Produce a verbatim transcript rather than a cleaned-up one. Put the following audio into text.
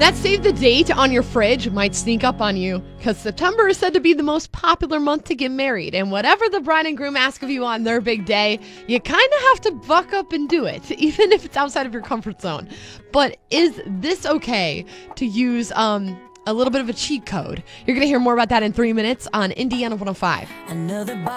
That save the date on your fridge might sneak up on you because September is said to be the most popular month to get married. And whatever the bride and groom ask of you on their big day, you kind of have to buck up and do it, even if it's outside of your comfort zone. But is this okay to use um, a little bit of a cheat code? You're going to hear more about that in three minutes on Indiana one oh five. Another